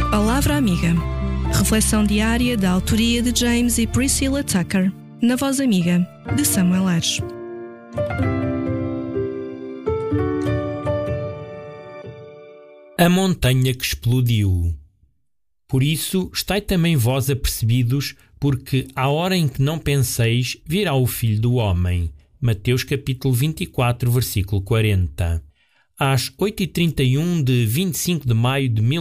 Palavra Amiga. Reflexão diária da autoria de James e Priscilla Tucker, na voz amiga de Samuel Aires. A montanha que explodiu. Por isso, estai também vós apercebidos, porque à hora em que não penseis, virá o Filho do Homem. Mateus capítulo 24, versículo 40. Às 8h31 de 25 de maio de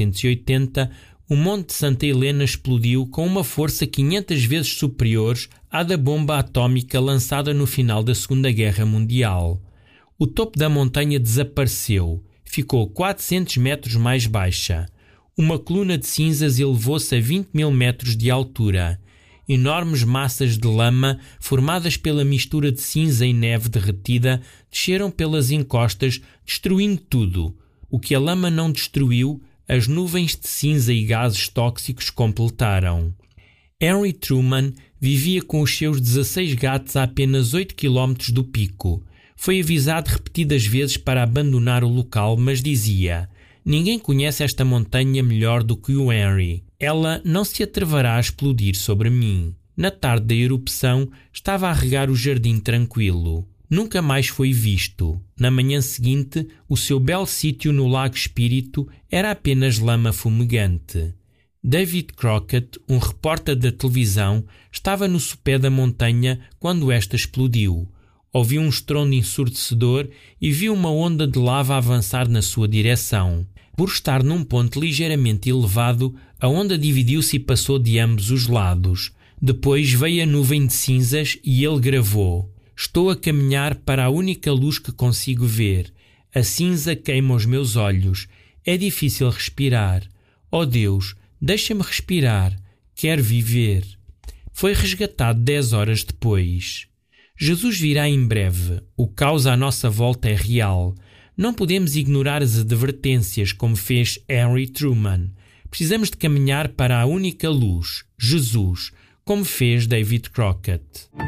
1980, o Monte Santa Helena explodiu com uma força 500 vezes superior à da bomba atómica lançada no final da Segunda Guerra Mundial. O topo da montanha desapareceu, ficou 400 metros mais baixa. Uma coluna de cinzas elevou-se a 20 mil metros de altura. Enormes massas de lama, formadas pela mistura de cinza e neve derretida, desceram pelas encostas, destruindo tudo. O que a lama não destruiu, as nuvens de cinza e gases tóxicos completaram. Harry Truman vivia com os seus 16 gatos a apenas 8 km do pico. Foi avisado repetidas vezes para abandonar o local, mas dizia: "Ninguém conhece esta montanha melhor do que o Henry. Ela não se atreverá a explodir sobre mim." Na tarde da erupção, estava a regar o jardim tranquilo. Nunca mais foi visto. Na manhã seguinte, o seu belo sítio no Lago Espírito era apenas lama fumegante. David Crockett, um repórter da televisão, estava no sopé da montanha quando esta explodiu. Ouviu um estrondo ensurdecedor e viu uma onda de lava avançar na sua direção. Por estar num ponto ligeiramente elevado, a onda dividiu-se e passou de ambos os lados. Depois veio a nuvem de cinzas e ele gravou: "Estou a caminhar para a única luz que consigo ver. A cinza queima os meus olhos. É difícil respirar. Oh Deus, deixa-me respirar. Quero viver." Foi resgatado 10 horas depois. Jesus virá em breve. O caos à nossa volta é real. Não podemos ignorar as advertências como fez Harry Truman. Precisamos de caminhar para a única luz, Jesus, como fez David Crockett.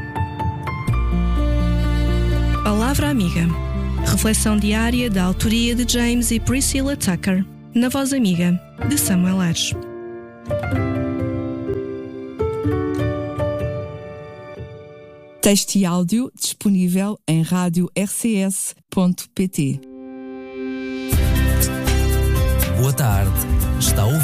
Palavra Amiga. Reflexão diária da autoria de James e Priscilla Tucker, na voz amiga de Samuel Aires. Texto e áudio disponível em radiorcs.pt. Boa tarde. Está a ouvir